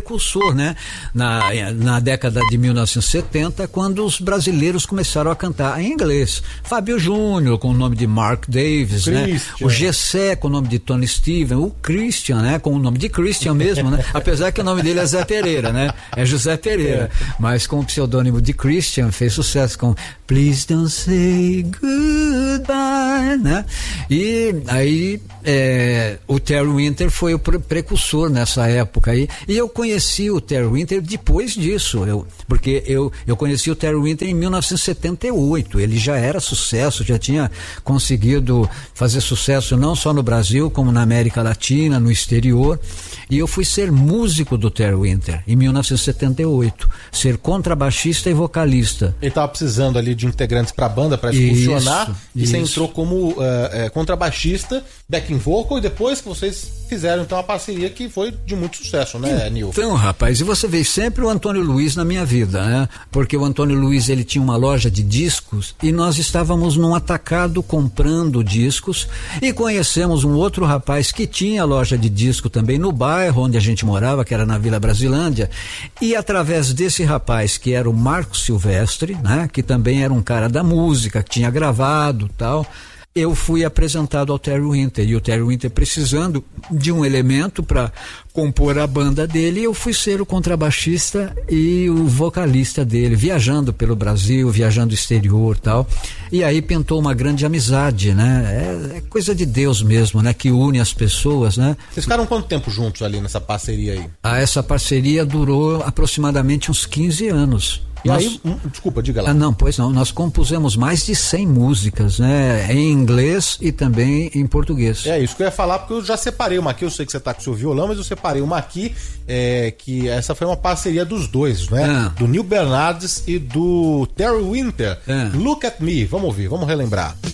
precursor, né? Na década de 1970, quando os brasileiros começaram a cantar em inglês. Fábio Júnior, com o nome de Mark Davis, né? O Gessé, com o nome de Tony Steven, o Christian, né? Com o nome de Christian mesmo, né? Apesar que o nome dele é Zé Pereira, né? É José Pereira. Mas com o pseudônimo de Christian, fez sucesso com Please Don't Say Goodbye, né? E aí o Terry Winter foi o precursor nessa época aí, e eu conheci o Terry Winter depois disso, porque eu conheci o Terry Winter em 1978, ele já era sucesso, já tinha conseguido fazer sucesso não só no Brasil, como na América Latina, no exterior, e eu fui ser músico do Terry Winter em 1978, ser contrabaixista e vocalista. Ele estava precisando ali de integrantes para a banda para funcionar, e você entrou como contrabaixista, backing vocal, e depois que vocês fizeram então a parceria que foi de muito sucesso, né, Nil? Então, rapaz, e você vê sempre o Antônio Luiz na minha vida, né? Porque o Antônio Luiz, ele tinha uma loja de discos e nós estávamos num atacado comprando discos e conhecemos um outro rapaz que tinha loja de disco também no bairro onde a gente morava, que era na Vila Brasilândia, e através desse rapaz, que era o Marco Silvestre, né? Que também era um cara da música, que tinha gravado tal, eu fui apresentado ao Terry Winter, e o Terry Winter precisando de um elemento para compor a banda dele, eu fui ser o contrabaixista e o vocalista dele, viajando pelo Brasil, viajando exterior tal, e aí pintou uma grande amizade, né? É coisa de Deus mesmo, né? Que une as pessoas, né? Vocês ficaram quanto tempo juntos ali nessa parceria aí? Essa parceria durou aproximadamente uns 15 anos. E aí, desculpa, diga lá. Não, pois não, nós compusemos mais de 100 músicas, né? Em inglês e também em português. É isso que eu ia falar, porque eu já separei uma aqui, eu sei que você tá com o seu violão, mas eu separei uma aqui, que essa foi uma parceria dos dois, né? Do Neil Bernardes e do Terry Winter. Look at Me, vamos ouvir, vamos relembrar.